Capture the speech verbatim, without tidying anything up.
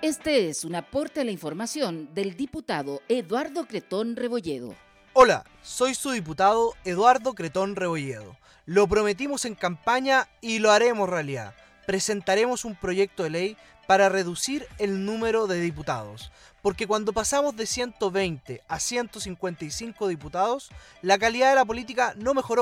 Este es un aporte a la información del diputado Eduardo Cretón Rebolledo. Hola, soy su diputado Eduardo Cretón Rebolledo. Lo prometimos en campaña y lo haremos realidad. Presentaremos un proyecto de ley para reducir el número de diputados, porque cuando pasamos de ciento veinte a ciento cincuenta y cinco diputados, la calidad de la política no mejoró.